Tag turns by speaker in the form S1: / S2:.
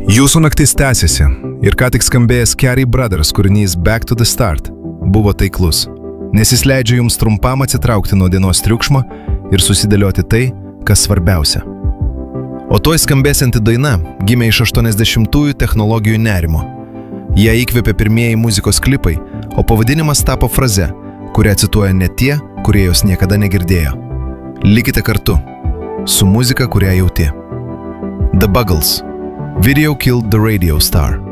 S1: Jūsų naktis tęsiasi ir ką tik skambėjęs Carey Brothers kūrinys Back to the Start buvo taiklus, nes jis leidžia jums trumpam atsitraukti nuo dienos triukšmo ir susidėlioti tai, kas svarbiausia. O toj skambėsianti daina gimė iš 80-ųjų technologijų nerimo. Ją įkvėpė pirmieji muzikos klipai, o pavadinimas tapo fraze, kurią cituoja net tie, kurie jos niekada negirdėjo. Likite kartu su muzika, kurią jauti. The Buggles. Video killed the radio star.